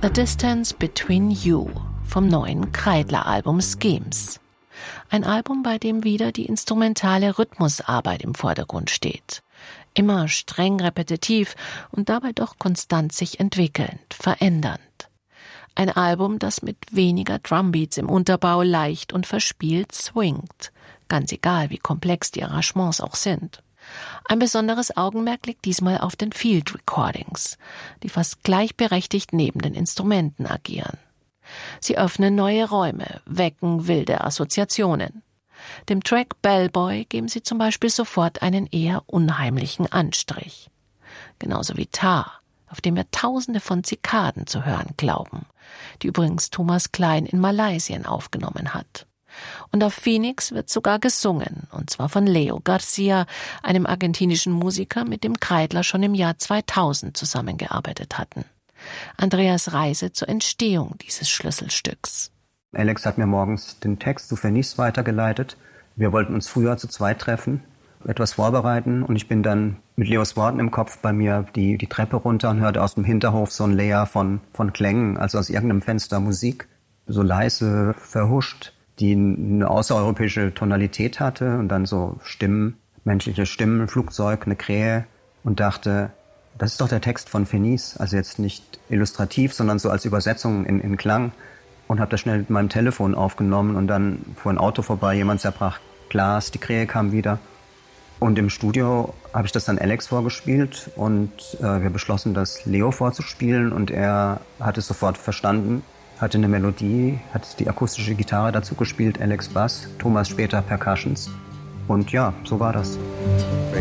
A Distance Between You vom neuen Kreidler-Album Schemes. Ein Album, bei dem wieder die instrumentale Rhythmusarbeit im Vordergrund steht. Immer streng repetitiv und dabei doch konstant sich entwickelnd, verändernd. Ein Album, das mit weniger Drumbeats im Unterbau leicht und verspielt swingt. Ganz egal, wie komplex die Arrangements auch sind. Ein besonderes Augenmerk liegt diesmal auf den Field Recordings, die fast gleichberechtigt neben den Instrumenten agieren. Sie öffnen neue Räume, wecken wilde Assoziationen. Dem Track Bellboy geben sie zum Beispiel sofort einen eher unheimlichen Anstrich. Genauso wie Tar, auf dem wir Tausende von Zikaden zu hören glauben, die übrigens Thomas Klein in Malaysia aufgenommen hat. Und auf Phoenix wird sogar gesungen, und zwar von Leo Garcia, einem argentinischen Musiker, mit dem Kreidler schon im Jahr 2000 zusammengearbeitet hatten. Andreas Reise zur Entstehung dieses Schlüsselstücks. Alex hat mir morgens den Text zu Phoenix weitergeleitet. Wir wollten uns früher zu zweit treffen, etwas vorbereiten, und ich bin dann mit Leos Worten im Kopf bei mir die Treppe runter und hörte aus dem Hinterhof so ein Layer von Klängen, also aus irgendeinem Fenster Musik, so leise, verhuscht, die eine außereuropäische Tonalität hatte, und dann so Stimmen, menschliche Stimmen, Flugzeug, eine Krähe, und dachte, das ist doch der Text von Phoenix, also jetzt nicht illustrativ, sondern so als Übersetzung in Klang, und habe das schnell mit meinem Telefon aufgenommen, und dann fuhr ein Auto vorbei, jemand zerbrach Glas, die Krähe kam wieder, und im Studio habe ich das dann Alex vorgespielt, und wir beschlossen, das Leo vorzuspielen, und er hat es sofort verstanden, hatte eine Melodie, hat die akustische Gitarre dazu gespielt, Alex Bass, Thomas später Percussions. Und ja, so war das.